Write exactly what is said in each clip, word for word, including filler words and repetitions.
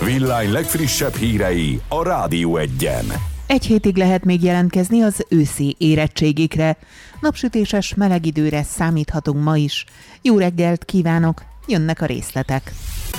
Villány legfrissebb hírei a Rádió Egyen. Egy hétig lehet még jelentkezni az őszi érettségikre. Napsütéses meleg időre számíthatunk ma is. Jó reggelt kívánok, jönnek a részletek.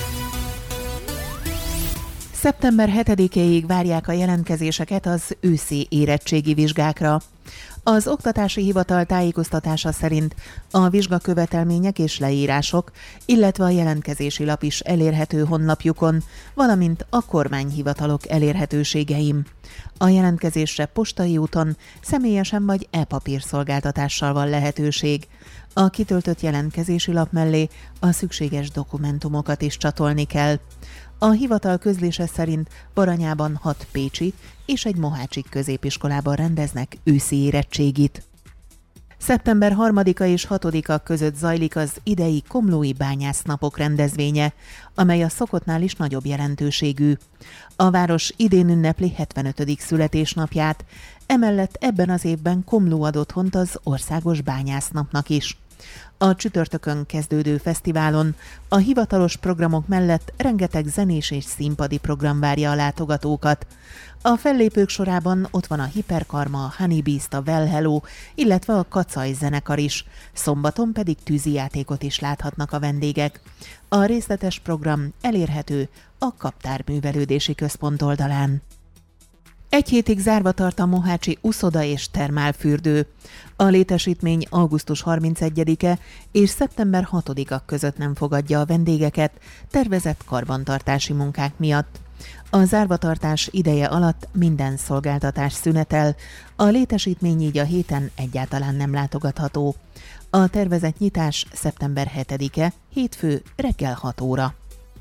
szeptember hetedikéig várják a jelentkezéseket az őszi érettségi vizsgákra. Az Oktatási Hivatal tájékoztatása szerint a vizsgakövetelmények és leírások, illetve a jelentkezési lap is elérhető honlapjukon, valamint a kormányhivatalok elérhetőségeim. A jelentkezésre postai úton, személyesen vagy e-papír szolgáltatással van lehetőség. A kitöltött jelentkezési lap mellé a szükséges dokumentumokat is csatolni kell. A hivatal közlése szerint Baranyában hat pécsi és egy mohácsi középiskolában rendeznek őszi érettségit. szeptember harmadika és hatodika között zajlik az idei Komlói Bányásznapok rendezvénye, amely a szokottnál is nagyobb jelentőségű. A város idén ünnepli hetvenötödik születésnapját, emellett ebben az évben Komló ad otthont az Országos Bányásznapnak is. A csütörtökön kezdődő fesztiválon a hivatalos programok mellett rengeteg zenés és színpadi program várja a látogatókat. A fellépők sorában ott van a Hiperkarma, a Honey Beast, a Well Hello, illetve a Kacaj zenekar is. Szombaton pedig tűzijátékot is láthatnak a vendégek. A részletes program elérhető a Kaptár Művelődési Központ oldalán. Egy hétig zárva tart a mohácsi uszoda és termálfürdő. A létesítmény augusztus harmincegyedike és szeptember hatodika között nem fogadja a vendégeket tervezett karbantartási munkák miatt. A zárvatartás ideje alatt minden szolgáltatás szünetel, a létesítmény így a héten egyáltalán nem látogatható. A tervezett nyitás szeptember hetedike, hétfő reggel hat óra.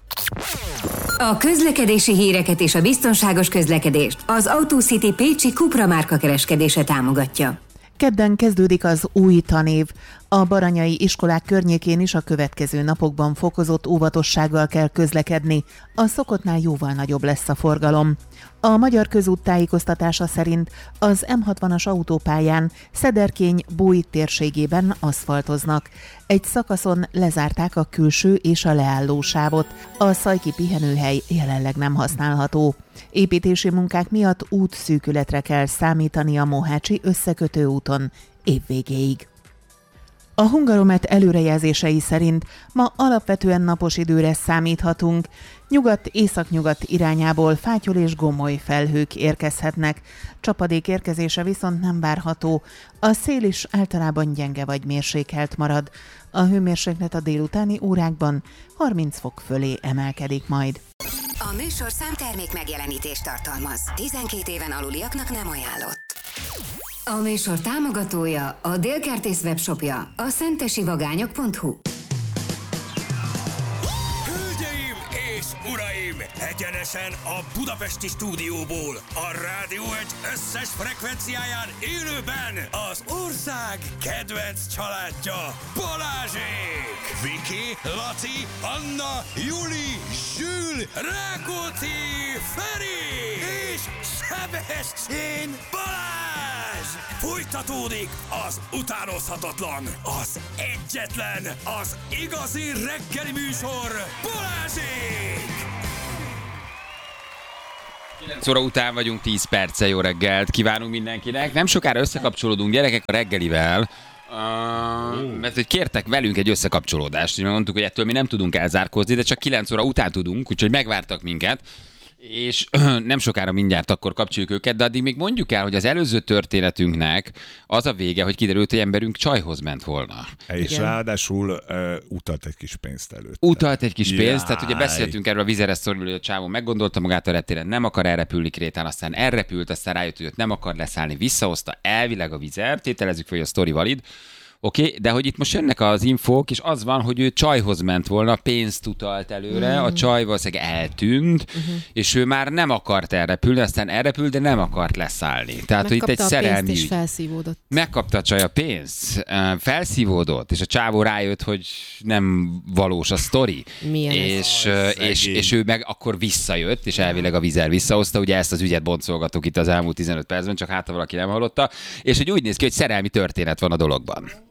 A közlekedési híreket és a biztonságos közlekedést az AutoCity Pécsi Cupra márka kereskedése támogatja. Kedden kezdődik az új tanév. A baranyai iskolák környékén is a következő napokban fokozott óvatossággal kell közlekedni. A szokottnál jóval nagyobb lesz a forgalom. A Magyar Közút tájékoztatása szerint az em hatvanas autópályán Szederkény-Bói térségében aszfaltoznak. Egy szakaszon lezárták a külső és a leállósávot. A Szajki pihenőhely jelenleg nem használható. Építési munkák miatt útszűkületre kell számítani a mohácsi összekötő úton évvégéig. A Hungaromet előrejelzései szerint ma alapvetően napos időre számíthatunk. Nyugat-északnyugat irányából fátyol és gomoly felhők érkezhetnek. Csapadék érkezése viszont nem várható. A szél is általában gyenge vagy mérsékelt marad. A hőmérséklet a délutáni órákban harminc fok fölé emelkedik majd. A műsorszám termék megjelenítést tartalmaz. tizenkét éven aluliaknak nem ajánlott. A műsor támogatója, a Délkertész webshopja, a szentesivagányok pont hu. Hölgyeim és uraim, egyenesen a budapesti stúdióból, a Rádió egy összes frekvenciáján élőben az ország kedvenc családja, Balázsék! Viki, Laci, Anna, Juli, Zsül, Rákóczi, Feri és Sebestyén Balázs! Folytatódik az utánozhatatlan, az egyetlen, az igazi reggeli műsor, Balázsék! kilenc óra után vagyunk, tíz perccel, jó reggelt kívánunk mindenkinek. Nem sokára összekapcsolódunk, gyerekek, a reggelivel, uh, mert hogy kértek velünk egy összekapcsolódást, és mondtuk, hogy ettől mi nem tudunk elzárkózni, de csak kilenc óra után tudunk, úgyhogy megvártak minket. És nem sokára mindjárt akkor kapcsoljuk őket, de addig még mondjuk el, hogy az előző történetünknek az a vége, hogy kiderült, hogy emberünk csajhoz ment volna. És igen, ráadásul uh, utalt egy kis pénzt előtt. Utalt egy kis Jaj. pénzt, tehát ugye beszéltünk erről a vizeresztorról, hogy a csávó meggondolta magát a reptéren, nem akar elrepülni Krétán, aztán elrepült, aztán rájött, hogy nem akar leszállni, visszahozta elvileg a vizer, tételezzük fel, hogy a sztori valid. Oké, okay, de hogy itt most jönnek az infók, és az van, hogy ő csajhoz ment volna, pénzt utalt előre, mm. a csaj valószínűleg eltűnt, uh-huh. és ő már nem akart elrepülni, aztán elrepült, de nem akart leszállni. Tehát, hogy itt egy szerelmi ügy. Felszívódott. Megkapta a csaj a pénzt, felszívódott, és a csávó rájött, hogy nem valós a sztori. Milyen és, és, és ő meg akkor visszajött, és elvileg a vizer visszahozta, ugye ezt az ügyet boncolgatok itt az elmúlt tizenöt percben, csak hát ha valaki nem hallotta, és hogy úgy néz ki, hogy szerelmi történet van a dologban.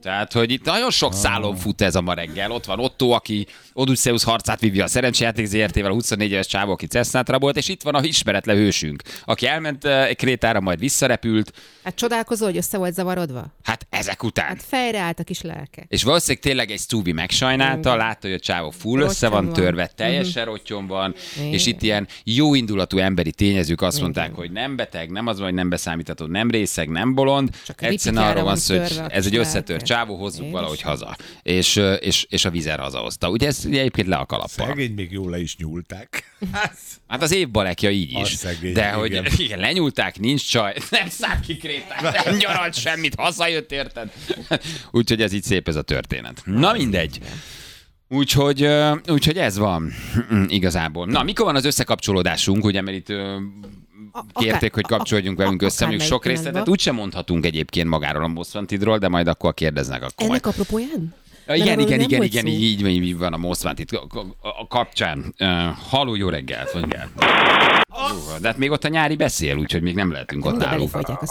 Tehát, hogy itt nagyon sok szálon fut ez a ma reggel. Ott van Otto, aki Odysseus harcát vívja a szerencsejáték zé er té-vel, a huszonnégy éves csávó, aki Cessnát rabolt, és itt van a ismeretlen hősünk, aki elment Krétára, majd visszarepült. Hát csodálkozol, hogy össze volt zavarodva? Hát ezek után. Hát fejre állt a kis lelke. És valószínűleg tényleg egy Stúbi megsajnálta, látta, hogy a csávó full össze van, van törve, teljesen uh-huh. rottyom van, igen. És itt ilyen jó indulatú emberi tényezők azt igen. mondták, hogy nem beteg, nem az, hogy nem beszámítható, nem részeg, nem bolond. Egyszerűen arról van szó, hogy ez egy összetört csávó, hozzuk én valahogy is. Haza. És, és, és a Vizer hazahozta. Ugye ez egyébként le a kalappal. Szegény még jól le is nyúlták. Hát az év balekja így is. Szegény, de igen. hogy igen, lenyúlták, nincs csaj, nem szállt ki Krétát, nem nyaralt semmit, hazajött, érted? Úgyhogy ez így szép ez a történet. Na mindegy. Úgyhogy, úgyhogy ez van igazából. Na, mikor van az összekapcsolódásunk, ugye, mert itt kérték, hogy kapcsolódjunk velünk össze, mondjuk sok részletet úgysem mondhatunk egyébként magáról a Most Wantedról, de majd akkor kérdeznek. Akkor ennek majd... apropóján? Ja, igen, igen, igen, igen, így, így, így van a Most Wanted a kapcsán. Uh, halló, jó reggelt, mondjál. Uh, de hát még ott a nyári beszél, úgyhogy még nem lehetünk ott náluk.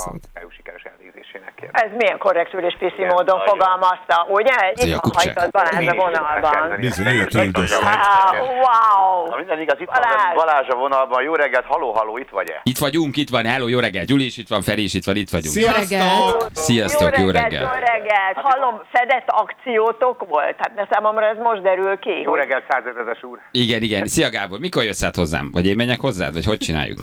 Ez milyen korrektül és piszi módon fogalmazta, ugye? Itt hajtott Balázs a vonalban. Bizony, ilyet üldöztek. Wow! Minden igaz, itt van Balázs a vonalban. Jó reggelt, halló, halló, itt vagy-e? Itt vagyunk, itt van, hello, jó reggelt. Gyuli is itt van, Feri is itt van, itt vagyunk. Sziasztok! Sziasztok, jó reggelt. Jó reggelt. Hallom, fedett akciótok volt? Hát de számomra ez most derül ki. Jó reggelt, százezres úr. Igen, igen. Szia Gábor, mikor jössz át hozzám? Vagy én menjek hozzád, vagy hogy csináljuk?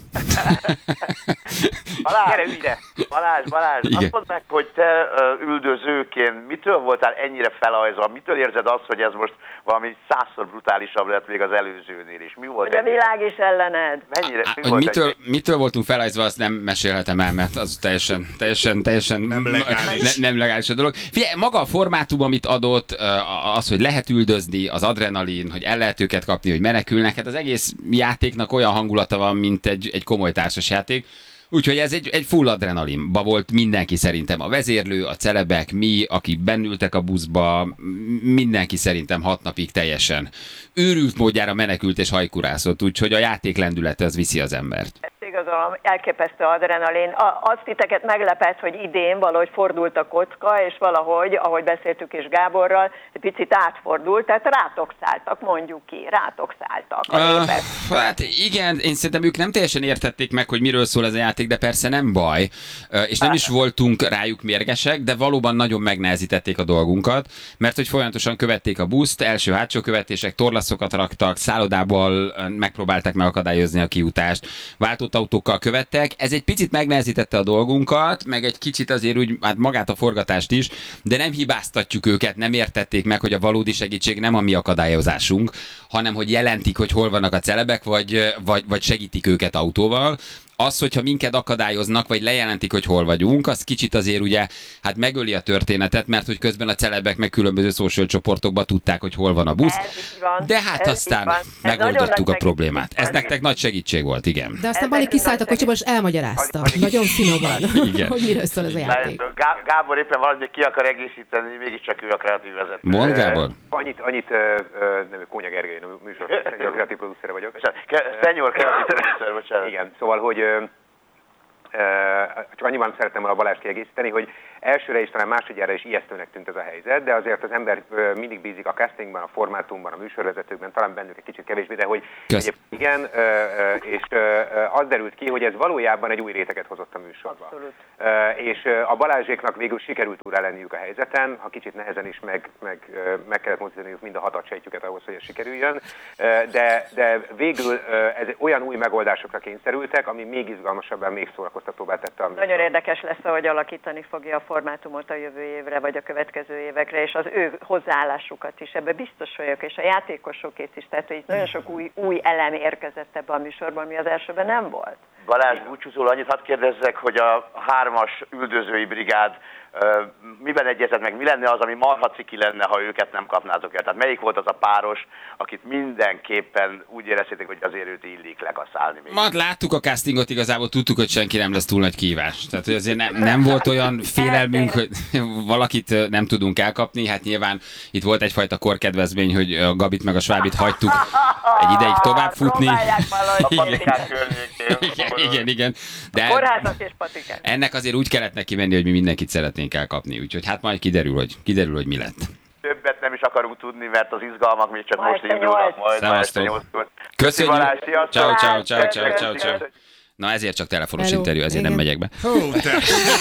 Balázs, gyere ide! Balázs, Balázs, igen. Azt mondd meg, hogy te uh, üldözőként mitől voltál ennyire felajzva? Mitől érzed azt, hogy ez most valami százszor brutálisabb lett még az előzőnél is? Mi volt? Hogy a világ is ellened. Mennyire? Á, mi hogy volt mitől, mitől voltunk felajzva, azt nem mesélhetem el, mert az teljesen, teljesen, teljesen nem legális. Ne, nem legális a dolog. Figyelj, maga a formátum, amit adott, az, hogy lehet üldözni, az adrenalin, hogy el lehet őket kapni, hogy menekülnek, hát az egész játéknak olyan hangulata van, mint egy, egy komoly társasjáték. Úgyhogy ez egy, egy full adrenalinba volt mindenki szerintem. A vezérlő, a celebek, mi, akik bennültek a buszba, mindenki szerintem hat napig teljesen őrült módjára menekült és hajkurászott, úgyhogy a játék lendülete az viszi az embert. Igazolom, elképesztő adrenalin. Azt titeket meglepett, hogy idén valahogy fordult a kocka, és valahogy, ahogy beszéltük is Gáborral, egy picit átfordult, tehát rátok szálltak, mondjuk ki, rátok szálltak. Uh, hát igen, én szerintem ők nem teljesen értették meg, hogy miről szól ez a játék, de persze nem baj, uh, és nem is voltunk rájuk mérgesek, de valóban nagyon megnehezítették a dolgunkat, mert hogy folyamatosan követték a buszt, első-hátsó követések, torlaszokat raktak, szállodából megpróbálták megakadályozni a kijutást, váltott autókkal követtek. Ez egy picit megnehezítette a dolgunkat, meg egy kicsit azért úgy, hát magát a forgatást is, de nem hibáztatjuk őket, nem értették meg, hogy a valódi segítség nem a mi akadályozásunk, hanem hogy jelentik, hogy hol vannak a celebek, vagy, vagy, vagy segítik őket autóval. Az, hogyha minket akadályoznak, vagy lejelentik, hogy hol vagyunk, az kicsit azért ugye, hát megöli a történetet, mert hogy közben a celebek meg különböző social csoportokban tudták, hogy hol van a busz. De hát aztán megoldottuk a problémát. Ez nektek nagy segítség volt, igen. De aztán Bali kiszállt a kocsiból, és elmagyarázta. Nagyon finoman, hogy miről szól ez a játék. Gábor éppen valamit ki akar egészíteni, mégiscsak ő a kreatív vezető. Mond, Gábor? Annyit, annyit nem, Kónya Gergely, műsor, a kreatív producer vagyok. Senior kreatív producer, bocsánat. Igen, szóval, hogy csak annyiban szeretném a Balázs kiegészíteni, hogy elsőre és talán másodjára is ijesztőnek tűnt ez a helyzet, de azért az ember mindig bízik a castingban, a formátumban, a műsorvezetőkben, talán bennük egy kicsit kevésbé, de hogy igen, és az derült ki, hogy ez valójában egy új réteget hozott a műsorba. Abszolút. És a Balázséknak végül sikerült úrrá lenniük a helyzeten, ha kicsit nehezen is meg, meg, meg kellett mozdítaniuk mind a hatat sejtjüket ahhoz, hogy ez sikerüljön, de, de végül ez olyan új megoldásokra kényszerültek, ami még izgalmasabbá, még szórakoztatóbbá tette a műsor. Nagyon érdekes lesz, ahogy alakítani fogja a formátumot a jövő évre, vagy a következő évekre, és az ő hozzáállásukat is. Ebbe biztos vagyok, és a játékosokét is. Tehát, hogy itt nagyon sok új, új elem érkezett ebbe a műsorban, ami az elsőben nem volt. Balázs, búcsúzól annyit hadd kérdezzek, hogy a hármas üldözői brigád uh, miben egyezett meg, mi lenne az, ami marha ciki lenne, ha őket nem kapnátok el? Tehát melyik volt az a páros, akit mindenképpen úgy éreztétek, hogy azért őt illik lekaszálni még? Majd láttuk a castingot, igazából tudtuk, hogy senki nem lesz túl nagy kihívás. Tehát, hogy azért nem, nem volt olyan félelmünk, hogy valakit nem tudunk elkapni. Hát nyilván itt volt egyfajta korkedvezmény, hogy a Gabit meg a Svábit hagytuk egy ideig tovább futni. igen, igen, igen. De kórházak és patikák. Ennek azért úgy kellett neki menni, hogy mi mindenkit szeretnénk elkapni. Úgyhogy hát majd kiderül, hogy, kiderül, hogy mi lett. Többet nem is akarunk tudni, mert az izgalmak még csak Ma most este indulnak majd. Szevasztok. Köszönjük. Ciao, ciao, ciao, ciao, ciao, ciao. Na ezért csak telefonos Hello. interjú, ezért Igen. nem megyek be. Hú, te.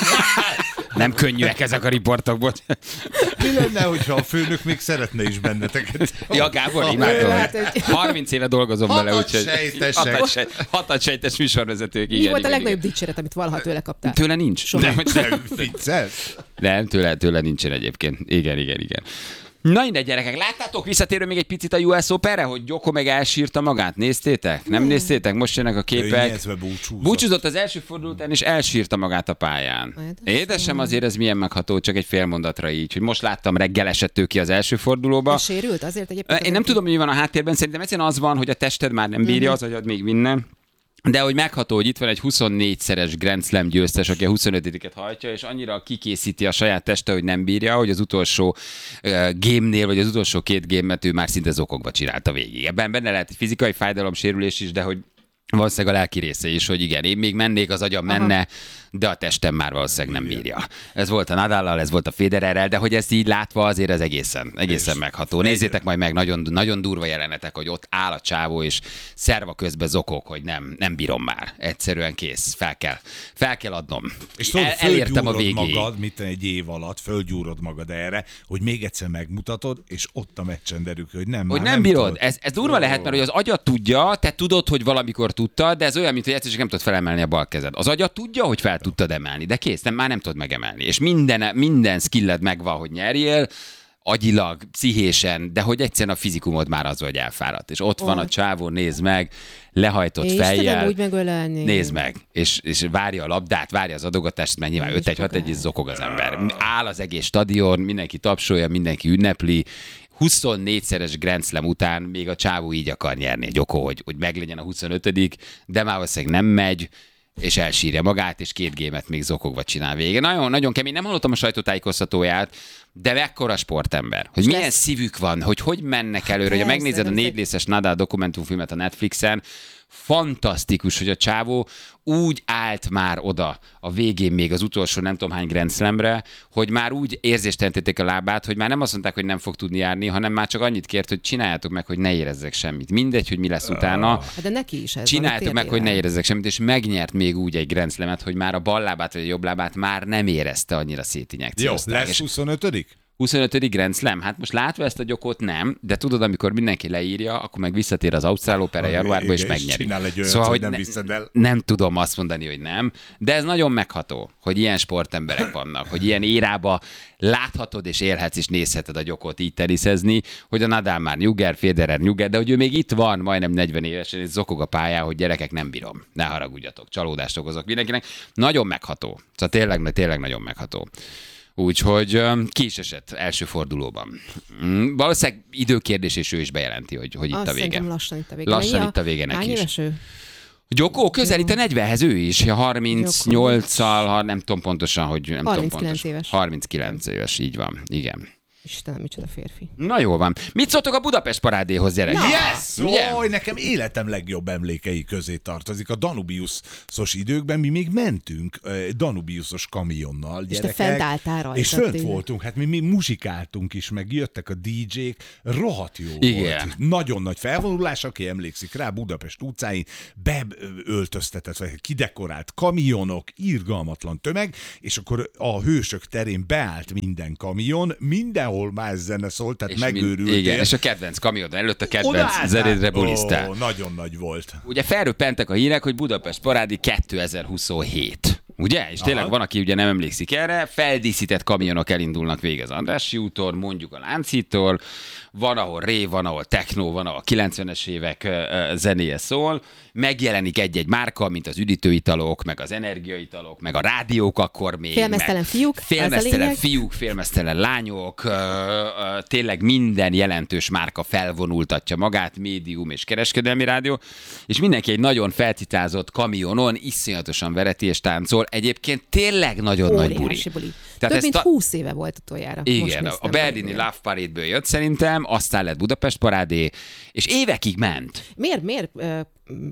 Nem könnyűek ezek a riportok, bocs. Mi lenne, hogyha a főnök még szeretne is benneteket? Ja, Gábor, imádom. Hát, hogy- harminc éve dolgozom vele, úgyhogy... Hatadsejtesek. Hatadsej- Hatadsejtes műsorvezetők, igen. Mi volt a igen, legnagyobb igen. dicséret, amit valaha tőle kaptál? Tőle nincs. Soha. Nem, Nem, vicces? nem tőle, tőle nincsen egyébként. Igen, igen, igen. Na mindegy, gyerekek, láttátok, visszatérő még egy picit a U S Openre, hogy Gyoko meg elsírta magát? Néztétek? Nem néztétek? Most jönnek a képek. Könnyezve búcsúzott. Búcsúzott az első forduló után, és elsírta magát a pályán. Édesem. Édesem, azért ez milyen megható, csak egy fél mondatra így, hogy most láttam, reggel esett ő ki az első fordulóba. De sérült azért egyébként? Én nem tudom, hogy mi van a háttérben, szerintem egyszerűen az van, hogy a tested már nem bírja, az agyad még minden. De hogy megható, hogy itt van egy huszonnégyszeres Grand Slam győztes, aki a huszonötödiket hajtja, és annyira kikészíti a saját teste, hogy nem bírja, hogy az utolsó uh, gémnél, vagy az utolsó két gémet ő már szinte zokogva csinálta végig. Ebben benne lehet egy fizikai fájdalomsérülés is, de hogy valószínűleg a lelki része is, hogy igen, én még mennék, az agyam menne, aha, de a testem már valószínűleg nem bírja. Ez volt a Nadállal, ez volt a Federerrel, de hogy ezt így látva azért ez egészen, egészen megható. Nézzétek majd meg, nagyon, nagyon durva jelenetek, hogy ott áll a csávó, és szerva közben zokog, hogy nem, nem bírom már. Egyszerűen kész, fel kell, fel kell adnom. És tudod, El, elértem a végéig. magad, mint egy év alatt, fölgyúrod magad erre, hogy még egyszer megmutatod, és ott a meccsen derül, hogy nem, Hogy már nem bírod. tudod. Ez, ez durva lehet, mert hogy az agyad tudja, te tudod, hogy valamikor tudtad, de ez olyan, mint hogy egyszer csak nem tudod felemelni a bal kezed. Az agyad tudja, hogy fel tudtad emelni, de kész, nem, már nem tudod megemelni. És minden, minden skilled megvan, hogy nyerjél, agyilag, pszichésen, de hogy egyszerűen a fizikumod már az, hogy elfáradt. És ott van a csávó, nézd meg, lehajtott Istenem, fejjel. úgy megölelni. Nézd meg, és, és várja a labdát, várja az adogatást, mert nyilván öt egy hat egy zokog az ember. Áll az egész stadion, mindenki tapsolja, mindenki ünnepli. huszonnégyszeres Grand Slam után még a csávó így akar nyerni, Gyoko, hogy, hogy meglegyen a huszonötödik, de már valószínűleg nem megy, és elsírja magát, és két gémet még zokogva csinál végén. Nagyon, nagyon kemény. Nem hallottam a sajtótájékoztatóját, de mekkora sportember. Hogy milyen szívük van, hogy hogy mennek előre. Hogy megnézed a négy részes Nadal dokumentumfilmet a Netflixen, fantasztikus, hogy a csávó úgy állt már oda a végén még az utolsó nem tudom hány Grand Slamre, hogy már úgy érzéstelenítették a lábát, hogy már nem azt mondták, hogy nem fog tudni járni, hanem már csak annyit kért, hogy csináljátok meg, hogy ne érezzek semmit. Mindegy, hogy mi lesz utána. De neki is ez Csináljátok meg, hogy ne érezzek semmit, és megnyert még úgy egy Grand Slamet, hogy már a bal lábát vagy a jobb lábát már nem érezte annyira Jó, szétinjekciózták. lesz huszonötödik? huszonötödik Grand Slam. Hát most látva ezt a Gyokot nem, de tudod, amikor mindenki leírja, akkor meg visszatér az Ausztrál Opera januárba, és megnyeri. Csinál egy olyat, szóval, hogy hogy nem ne, viszed el. nem tudom azt mondani, hogy nem, de ez nagyon megható, hogy ilyen sportemberek vannak, hogy ilyen érába láthatod és élhetsz és nézheted a Gyokot így teniszezni, hogy a Nadal már nyugger, Federer nyugger, de hogy ő még itt van, majdnem negyven évesen, és zokog a pályán, hogy gyerekek, nem bírom. Ne haragudjatok, csalódást okozok mindenkinek. Nagyon megható. Szóval tényleg, tényleg nagyon megható. Úgyhogy um, ki is esett első fordulóban. Mm, valószínűleg időkérdés, és ő is bejelenti, hogy, hogy itt Azt a vége. szerintem lassan itt a vége. Lassan Mennyi itt a vége Hány neki is. éves ő? Gyoko közelít a negyvenhez ő is, harmincnyolccal, ha nem tudom pontosan, hogy nem tudom harminckilenc pontosan. éves. harminckilenc éves, így van, igen. Istenem, micsoda férfi. Na jó van. Mit szóltok a Budapest parádéhoz, gyerekek? Yes! Ugye? Oj, nekem életem legjobb emlékei közé tartozik. A Danubiusos időkben mi még mentünk uh, Danubiusos kamionnal, És gyerekek. te fent álltál rajta. És fönt tényleg. voltunk, hát mi, mi muzsikáltunk is, meg jöttek a dé dzsék, rohadt jó Igen. volt. Nagyon nagy felvonulás, aki emlékszik rá, Budapest utcáin beöltöztetett, vagy kidekorált kamionok, irgalmatlan tömeg, és akkor a Hősök terén beállt minden kamion, mindenhol más zene szólt, tehát És megőrültél. mind- Igen, és a kedvenc kamion előtt a kedvenc zenédre bulisztál. Ó, nagyon nagy volt. Ugye felröppentek a hírek, hogy Budapest parádi kétezer-huszonhét. Ugye? És tényleg Aha. van, aki ugye nem emlékszik erre, feldíszített kamionok elindulnak végig az Andrássy úton, mondjuk a Lánchídtól, van, ahol rave, van, ahol techno, van, ahol kilencvenes évek ö, ö, zenéje szól, megjelenik egy-egy márka, mint az üdítőitalok, meg az energiaitalok, meg a rádiók akkor még. Félmeztelen meg fiúk, ez a Félmeztelen lényeg. fiúk, félmeztelen lányok, ö, ö, tényleg minden jelentős márka felvonultatja magát, médium és kereskedelmi rádió, és mindenki egy nagyon felcitázott kamionon iszonyatosan vereti és táncol. Egyébként tényleg nagyon nagy buli. Óriási buli. Tehát Több ezt mint a- húsz éve volt utoljára. Most Igen, a, a néztem berlini meg. Love Parade-ből jött szerintem, aztán lett Budapest parádé, és évekig ment. Miért, miért ö,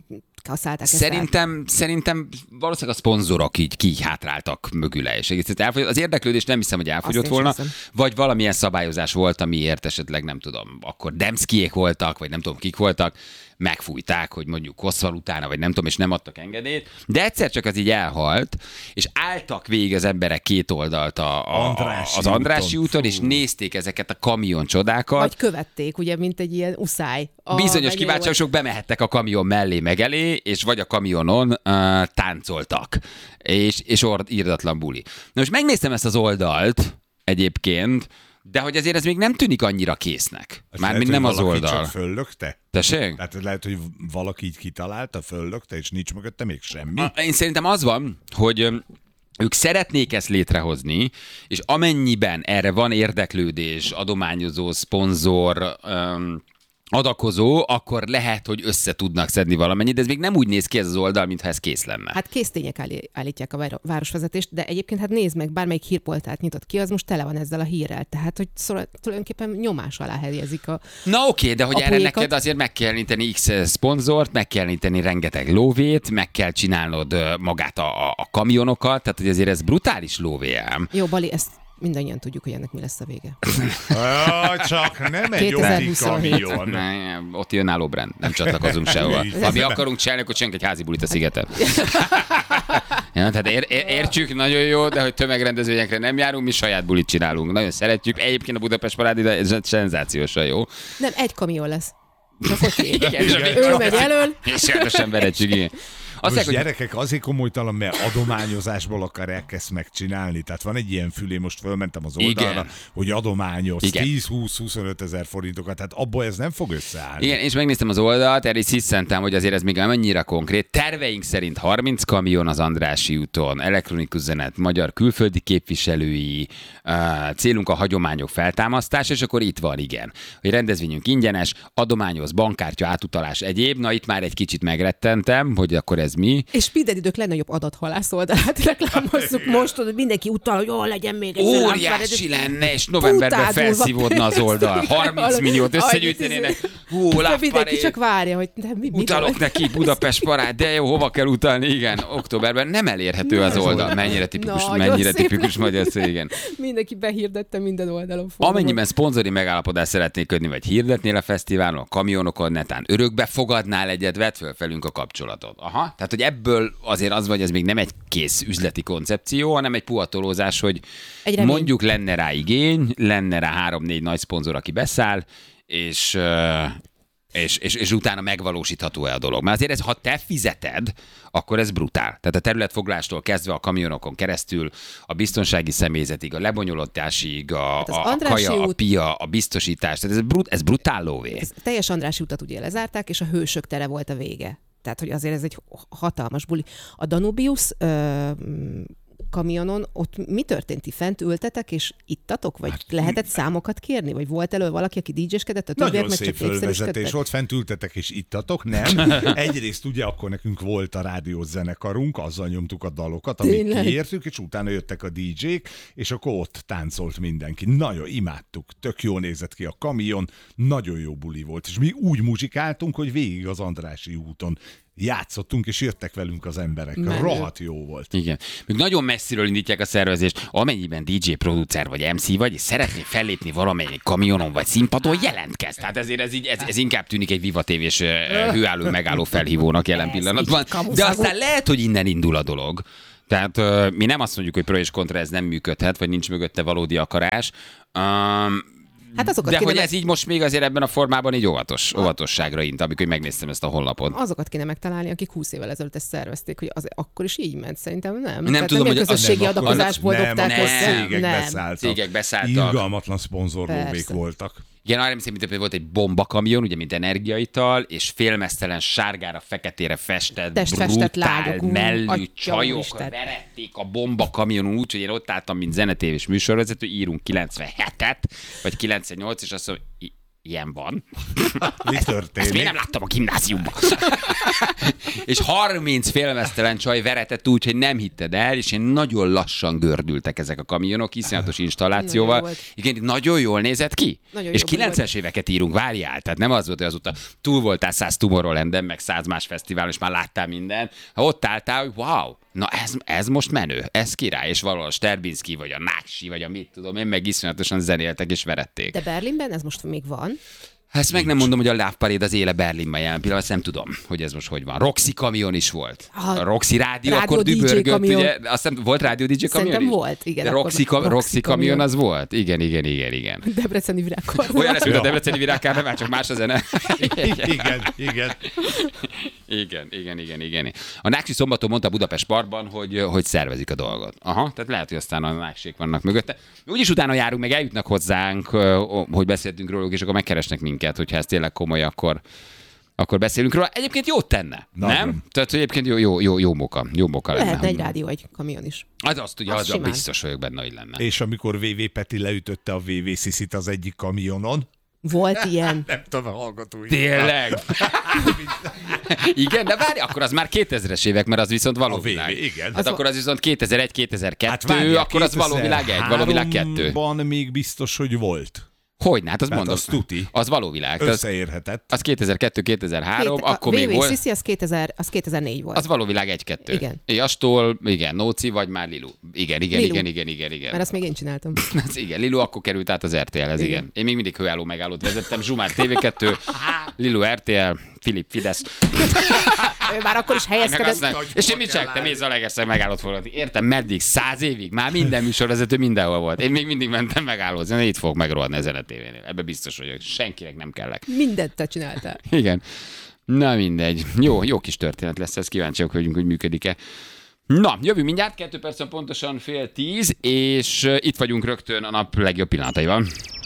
kihasználták ezt. Szerintem, szerintem valószínűleg a szponzorok így kihátráltak mögüle, és az érdeklődés nem hiszem, hogy elfogyott volna, hiszem. Vagy valamilyen szabályozás volt, amiért esetleg nem tudom, akkor Demszkijék voltak, vagy nem tudom kik voltak, megfújták, hogy mondjuk Koszval utána, vagy nem tudom, és nem adtak engedélyt, de egyszer csak az így elhalt, és álltak végig az emberek két oldalt a, a, Andrássy az Andrássy úton, úton és nézték ezeket a kamion csodákat. Vagy követték, ugye, mint egy ilyen uszály. A Bizonyos kiváltságosok bemehettek a kamion mellé meg elé, és vagy a kamionon uh, táncoltak, és, és ord, írdatlan buli. Na most megnéztem ezt az oldalt egyébként, de hogy azért ez még nem tűnik annyira késznek. Mármint nem az oldal. Csak föllökte? Tessék? Tehát lehet, hogy valaki így kitalálta, föllökte, és nincs mögötte még semmi? Én szerintem az van, hogy ők szeretnék ezt létrehozni, és amennyiben erre van érdeklődés, adományozó, szponzor, um, adakozó, akkor lehet, hogy össze tudnak szedni valamennyit, de ez még nem úgy néz ki ez az oldal, mintha ez kész lenne. Hát késztények állítják a városvezetést, de egyébként hát nézd meg, bármelyik hírpoltát nyitott ki, az most tele van ezzel a hírrel. Tehát, hogy szóval tulajdonképpen nyomás alá helyezik a Na oké, de hogy erre neked azért meg kell jeleníteni X szponzort, meg kell jeleníteni rengeteg lóvét, meg kell csinálnod magát a, a kamionokat, tehát hogy azért ez brutális lóvé ám. Jó, Bali, ezt mindannyian tudjuk, hogy ennek mi lesz a vége. Ah, csak nem egy jogi kamion. Ne, ott jön álló brand, nem csatlakozunk sehova. Ha mi akarunk csinálni, akkor csinálunk egy házi bulit a szigeten. Ja, tehát ér, ér, értsük, nagyon jó, de hogy tömegrendezvényekre nem járunk, mi saját bulit csinálunk. Nagyon szeretjük. Egyébként a Budapest Parádi, de ez szenzációsan jó. Nem, egy kamion lesz. Ő megy elől. És sajnosan veretjük, igen. Most mondják, gyerekek, hogy... azért komolytalan, mert adományozásból akarják ezt megcsinálni. Tehát van egy ilyen fülé, most fölmentem az oldalra, igen. hogy adományoz tíz-húsz-huszonöt ezer forintokat, tehát abból ez nem fog összeállni. Igen, és megnéztem az oldalt, erre is hiszentem, hogy azért ez még annyira konkrét. Terveink szerint harminc kamion az Andrássy úton, elektronikus zenet, magyar külföldi képviselői, uh, célunk a hagyományok feltámasztása, és akkor itt van, igen. Hogy rendezvényünk ingyenes, adományoz, bankkártya, átutalás, egyéb. Na itt már egy kicsit megrettentem, hogy akkor ez mi. És minden idők legnagyobb adathalász oldalát reklámozzuk most, hogy mindenki utal, hogy jól legyen még egy óriási lenne, és novemberben felszívódna az oldal. harminc milliót összegyűjtenének. Hú, mindenki csak várja, hogy de mi, mi utalok van? Neki Budapest Parád, de jó, hova kell utalni? Igen, októberben nem elérhető az oldal. Mennyire tipikus, Na, mennyire tipikus magyar szó, igen. Mindenki behirdette minden oldalon. Amennyiben szponzori megállapodást szeretnék kötni, vagy hirdetnél a fesztiválon, a kamionokon, netán örökbe fogadnál egyet, vedd föl felünk a kapcsolatot. Aha, tehát hogy ebből azért az vagy, ez még nem egy kész üzleti koncepció, hanem egy puhatolózás, hogy mondjuk lenne rá igény, lenne rá három-négy nagy szponzor, aki beszáll, és, és, és, és utána megvalósítható-e a dolog. Mert azért ez, ha te fizeted, akkor ez brutál. Tehát a területfoglástól kezdve a kamionokon keresztül, a biztonsági személyzetig, a lebonyolításig, a, hát a, a kaja, út... a pia, a biztosítás, tehát ez, brut, ez brutál lóvé. Ez teljes Andrássy utat ugye lezárták, és a Hősök tere volt a vége. Tehát, hogy azért ez egy hatalmas buli. A Danubius ö, kamionon, ott mi történt? Ti fent ültetek, és ittatok? Vagy hát, lehetett számokat kérni? Vagy volt elő valaki, aki dé dzséskedett? A nagyon szép fölvezetés volt, fent ültetek, és ittatok? Nem. Egyrészt ugye akkor nekünk volt a rádiós zenekarunk, azzal nyomtuk a dalokat, amit kiértük, és utána jöttek a dé dzsék, és akkor ott táncolt mindenki. Nagyon imádtuk. Tök jól nézett ki a kamion, nagyon jó buli volt. És mi úgy muzsikáltunk, hogy végig az Andrássy úton játszottunk, és jöttek velünk az emberek. Menő. Rohadt jó volt. Igen. Még nagyon messziről indítják a szervezést, amennyiben dé dzsé, producer vagy em cé vagy, és szeretnél fellépni valamelyik kamionon vagy színpadon, jelentkezz. Tehát ezért ez, így, ez, ez inkább tűnik egy Viva tévés hőálló megálló felhívónak jelen pillanatban. De aztán lehet, hogy innen indul a dolog. Tehát uh, mi nem azt mondjuk, hogy pro és kontra ez nem működhet, vagy nincs mögötte valódi akarás. Um, Hát de hogy meg... ez így most még azért ebben a formában így óvatos, óvatosságra int, amikor megnéztem ezt a honlapot. Azokat kéne megtalálni, akik húsz évvel ezelőtt ezt szervezték, hogy az akkor is így ment, szerintem nem. Nem Tehát tudom, nem hogy közösségi adakozásból dobták össze. Cégek beszálltak. Cégek beszálltak. Irgalmatlan szponzorlóvék voltak. Igen, arra hiszem, mint volt egy bombakamion, ugye, mint energiaital, és félmeztelen sárgára, feketére festett, brutál, mellű csajok verették a bombakamion úgy, hogy én ott álltam, mint zenetévés műsorvezető, írunk kilencvenhetet, vagy kilencvennyolc, és azt mondom, ilyen van. Mi történik? Ezt miért nem láttam a gimnáziumban? és harminc félmeztelen csaj veretett úgy, hogy nem hitted el, és én nagyon lassan gördültek ezek a kamionok, iszonyatos installációval. Nagyon, igen, nagyon jól nézett ki. Nagyon és kilencvenes éveket írunk, várjál, tehát nem az volt, hogy azóta túl voltál száz Tomorrowlanden, meg száz más fesztiválon, és már láttál minden. Ha ott álltál, hogy wow, na ez, ez most menő, ez király, és valahol a Sterbinski, vagy a Náksi, vagy a mit tudom én, meg iszonyatosan zenéltek és verették. De Berlinben ez most még van? Ezt meg nem mondom, hogy a Love Parade az éle Berlinben jelen pillanat, ezt nem tudom, hogy ez most hogy van. Roxy kamion is volt. A Roxy rádió, rádió akkor dübörgött, ugye? Azt nem, volt rádió dé dzsé kamion Szerintem is? volt, igen. De Roxy, Roxy, Roxy, Roxy kamion az volt? Igen, igen, igen, igen. Debreceni virágkar. Olyan lesz, mint a Debreceni virágkár, nem csak más a zene. Igen, igen. Igen, igen, igen, igen. A Náksi szombaton mondta Budapest Parkban, hogy, hogy szervezik a dolgot. Aha, tehát lehet, hogy aztán a Náksék vannak mögötte. Úgyis utána járunk, meg eljutnak hozzánk, hogy beszéltünk róluk, és akkor megkeresnek minket, hogyha ez tényleg komoly, akkor, akkor beszélünk róla. Egyébként jót tenne, Na, nem? nem? Tehát, hogy egyébként jó, jó, jó, jó moka, jó moka lenne. Lehetne egy rádió, egy kamion is. Az azt ugye, az, az biztos vagyok benne, hogy lenne. És amikor vé vé Peti leütötte a vé vé Sziszit az egyik kamionon, volt ilyen. Nem tudom, a hallgatói. Tényleg? Igen, de várj, akkor az már kétezres évek, mert az viszont való világ. Igen. Hát az akkor az viszont kétezer-egy kétezer-kettő, hát várjál, akkor az való világ egy, való világ kettő. Van még biztos, hogy volt. Hogyne, hát az hát mondom. Az tuti. Az való világ. Összeérhetett. Az kétezer-kettő kétezer-három, akkor még volt. vé vé Sissi az, kétezer, az kétezer-négy volt. Az való világ egy-kettő. Igen. Iastól, igen, Nóci, vagy már Lilu. Igen, igen, Lilu. igen, igen, igen, igen. Mert azt még én csináltam. Az igen, Lilu akkor került át az er té el-hez, igen. igen. Én még mindig hőálló megállót vezettem, Zsumár té vé kettő, Lilu er té el, Filip Fidesz. Ő már akkor is helyezkedett. És én mit csináltam? Mész a legeszem megállót forgatni. Értem, meddig? Száz évig? Már minden műsorvezető mindenhol volt. Én még mindig mentem megállózni, itt fogok megrohadni ezen a tévénél. Ebbe biztos vagyok. Senkinek nem kellek. Mindent te csináltál. Igen. Na mindegy. Jó, jó kis történet lesz ez. Kíváncsiak vagyunk, hogy működik-e. Na, jövünk mindjárt, kettő percen pontosan fél tíz, és itt vagyunk rögtön a nap legjobb pillanataival.